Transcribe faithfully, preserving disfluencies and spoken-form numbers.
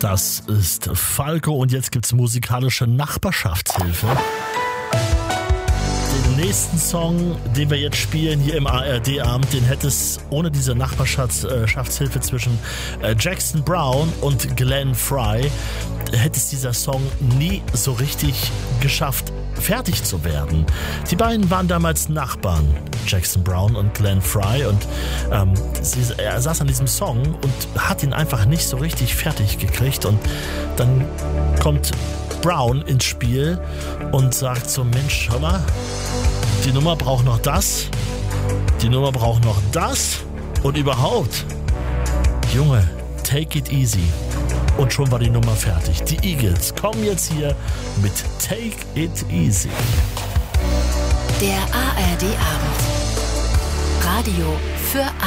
Das ist Falco und jetzt gibt's musikalische Nachbarschaftshilfe. Den nächsten Song, den wir jetzt spielen hier im A R D-Abend, den hätte es ohne diese Nachbarschaftshilfe zwischen Jackson Browne und Glenn Frey, hätte es dieser Song nie so richtig geschafft, fertig zu werden. Die beiden waren damals Nachbarn, Jackson Browne und Glenn Frey, und ähm, sie, er saß an diesem Song und hat ihn einfach nicht so richtig fertig gekriegt, und dann kommt Browne ins Spiel und sagt so, Mensch, hör mal, die Nummer braucht noch das, die Nummer braucht noch das und überhaupt, Junge, take it easy. Und schon war die Nummer fertig. Die Eagles kommen jetzt hier mit Take It Easy. Der A R D-Abend. Radio für